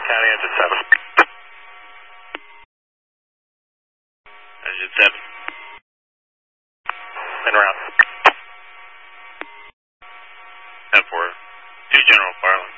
County, engine 7. Engine 7. And around. 10-4. 2 General Farland.